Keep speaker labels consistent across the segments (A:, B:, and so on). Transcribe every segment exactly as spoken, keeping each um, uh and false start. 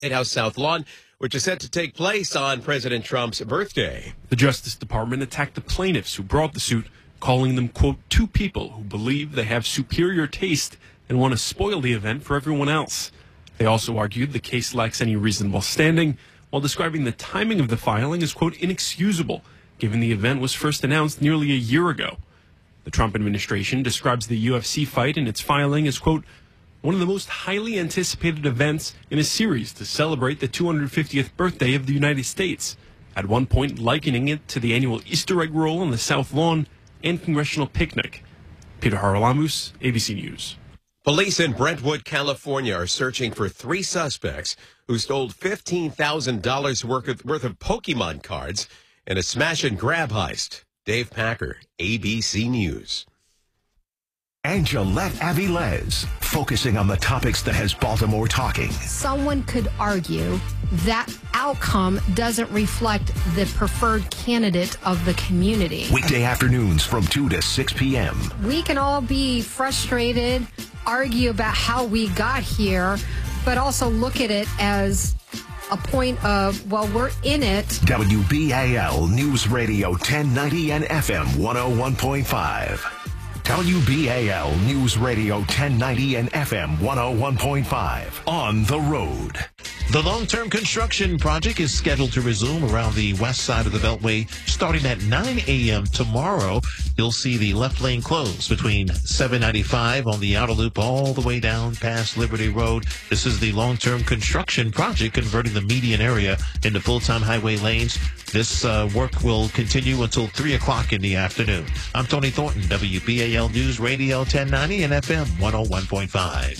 A: White House South Lawn, which is set to take place on President Trump's birthday.
B: The Justice Department attacked the plaintiffs who brought the suit, calling them, quote, two people who believe they have superior taste and want to spoil the event for everyone else. They also argued the case lacks any reasonable standing, while describing the timing of the filing as, quote, inexcusable, given the event was first announced nearly a year ago. The Trump administration describes the U F C fight and its filing as, quote, one of the most highly anticipated events in a series to celebrate the two hundred fiftieth birthday of the United States, at one point likening it to the annual Easter egg roll on the South Lawn and congressional picnic. Peter Haralamus, A B C News.
A: Police in Brentwood, California are searching for three suspects who stole fifteen thousand dollars worth of Pokemon cards in a smash and grab heist. Dave Packer, A B C News.
C: Angelette Avilés, focusing on the topics that has Baltimore talking.
D: Someone could argue that outcome doesn't reflect the preferred candidate of the community.
C: Weekday afternoons from two to six p.m.
D: We can all be frustrated, argue about how we got here, but also look at it as a point of, well, we're in it.
C: W B A L News Radio ten ninety and F M one oh one point five. W B A L News Radio ten ninety and F M one oh one point five. On the road.
E: The long-term construction project is scheduled to resume around the west side of the Beltway starting at nine a.m. tomorrow. You'll see the left lane closed between seven ninety-five on the outer loop all the way down past Liberty Road. This is the long-term construction project converting the median area into full-time highway lanes. This uh, work will continue until three o'clock in the afternoon. I'm Tony Thornton, W B A L News Radio ten ninety and F M one oh one point five.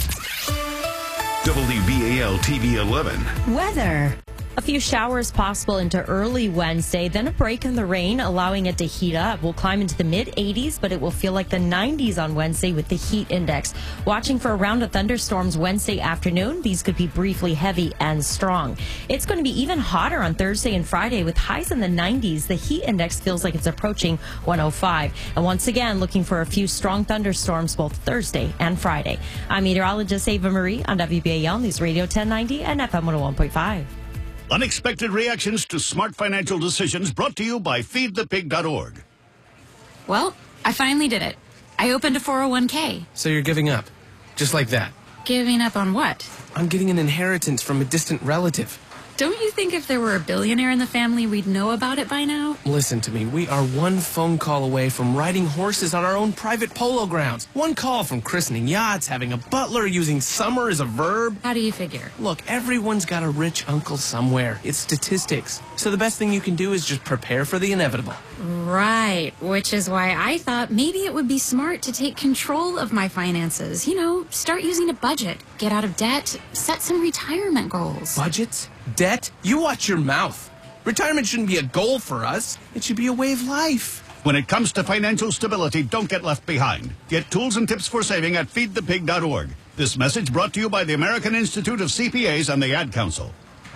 F: W B A L T V eleven.
G: Weather. A few showers possible into early Wednesday, then a break in the rain, allowing it to heat up. We'll climb into the mid eighties, but it will feel like the nineties on Wednesday with the heat index. Watching for a round of thunderstorms Wednesday afternoon. These could be briefly heavy and strong. It's going to be even hotter on Thursday and Friday with highs in the nineties. The heat index feels like it's approaching one oh five. And once again, looking for a few strong thunderstorms both Thursday and Friday. I'm meteorologist Ava Marie on W B A L News Radio ten ninety and F M one oh one point five.
H: Unexpected reactions to smart financial decisions brought to you by feed the pig dot org.
I: Well, I finally did it. I opened a four oh one k.
J: So you're giving up? Just like that?
I: Giving up on what?
J: I'm getting an inheritance from a distant relative.
I: Don't you think if there were a billionaire in the family, we'd know about it by now?
J: Listen to me. We are one phone call away from riding horses on our own private polo grounds. One call from christening yachts, having a butler, using summer as a verb.
I: How do you figure?
J: Look, everyone's got a rich uncle somewhere. It's statistics. So the best thing you can do is just prepare for the inevitable.
I: Right, which is why I thought maybe it would be smart to take control of my finances. You know, start using a budget, get out of debt, set some retirement goals.
J: Budgets? Debt? You watch your mouth. Retirement shouldn't be a goal for us. It should be a way of life.
H: When it comes to financial stability, don't get left behind. Get tools and tips for saving at feed the pig dot org. This message brought to you by the American Institute of C P As and the Ad Council.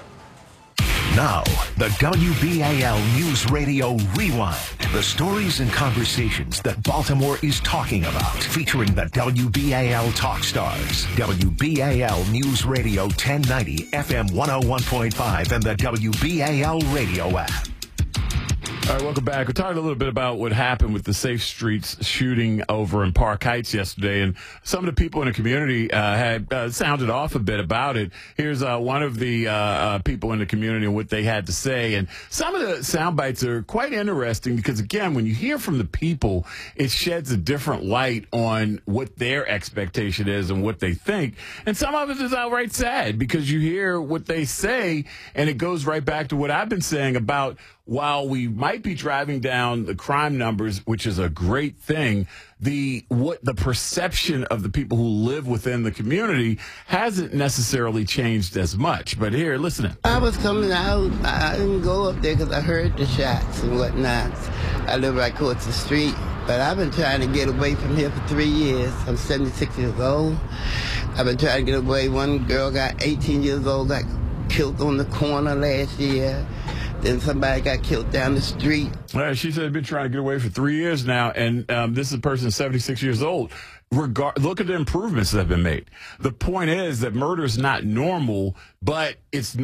C: Now, the W B A L News Radio Rewind. The stories and conversations that Baltimore is talking about. Featuring the W B A L Talk Stars. W B A L News Radio ten ninety, F M one oh one point five, and the W B A L radio app.
K: All right, welcome back. We're talking a little bit about what happened with the Safe Streets shooting over in Park Heights yesterday, and some of the people in the community uh, had uh, sounded off a bit about it. Here's uh, one of the uh, uh, people in the community and what they had to say, and some of the sound bites are quite interesting because, again, when you hear from the people, it sheds a different light on what their expectation is and what they think, and some of it is outright sad because you hear what they say, and it goes right back to what I've been saying about while we might be driving down the crime numbers, which is a great thing, the what the perception of the people who live within the community hasn't necessarily changed as much. But here, listen.
L: I was coming out. I didn't go up there because I heard the shots and whatnot. I live right across the street. But I've been trying to get away from here for three years. I'm seventy-six years old. I've been trying to get away. One girl got eighteen years old, got killed on the corner last year. Then somebody got killed down the street.
K: Well, she said, I've been trying to get away for three years now, and um, this is a person seventy-six years old. Regard, look at the improvements that have been made. The point is that murder is not normal, but it's